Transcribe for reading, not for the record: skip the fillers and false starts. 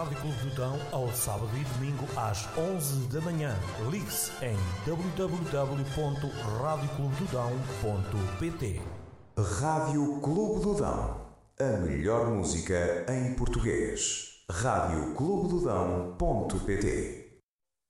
Rádio Clube do Dão ao sábado e domingo às 11 da manhã. Ligue-se em www.radioclubedodão.pt. Rádio Clube do Dão. A melhor música em português. radioclubedodão.pt